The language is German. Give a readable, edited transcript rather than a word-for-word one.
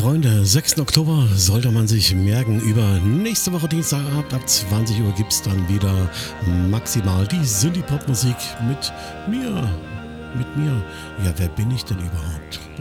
Freunde, 6. Oktober sollte man sich merken. Über nächste Woche Dienstagabend ab 20 Uhr gibt es dann wieder maximal die Synthie-Pop-Musik mit mir. Mit mir. Ja, wer bin ich denn überhaupt?